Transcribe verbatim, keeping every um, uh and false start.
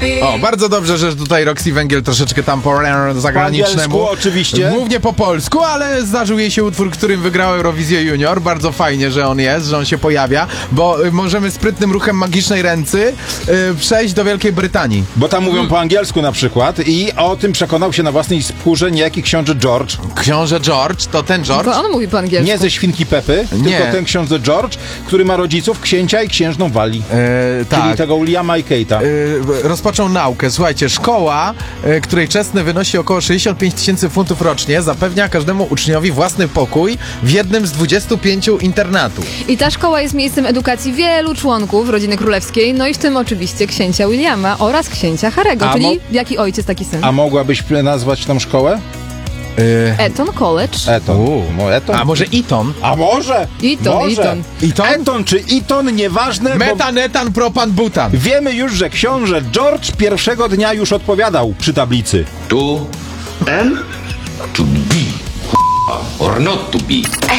O, bardzo dobrze, że tutaj Roxy Węgiel troszeczkę tam po zagranicznemu. Po oczywiście. Głównie po polsku, ale zdarzył jej się utwór, którym wygrał Eurowizję Junior. Bardzo fajnie, że on jest, że on się pojawia, bo y, możemy sprytnym ruchem magicznej ręcy y, przejść do Wielkiej Brytanii. Bo tam mówią po angielsku na przykład i o tym przekonał się na własnej skórze niejaki książę George. Książę George, to ten George? To on mówi po angielsku. Nie ze Świnki Pepy, Nie. tylko ten książę George, który ma rodziców, księcia i księżną Wali. E, Czyli tak. tego Williama i Kate'a. E, rozpoczął naukę. Słuchajcie, szkoła, e, której czesne wynosi około sześćdziesiąt pięć tysięcy funtów rocznie, zapewnia każdemu uczniowi własny pokój w jednym z dwudziestu pięciu internatów. I ta szkoła jest miejscem edukacji wielu członków rodziny królewskiej, no i w tym oczywiście księcia Williama oraz księcia Harry'ego, A czyli mo- jaki ojciec, taki syn. A mogłabyś nazwać tą szkołę? E, Eton College. Eton. U. No, Eton. a może Eton? A może? Eton, może. Eton. Eton? Eton czy Eton, nieważne, bo Metan, etan, propan, butan. wiemy już, że książę George pierwszego dnia już odpowiadał przy tablicy. To and to be or not to be.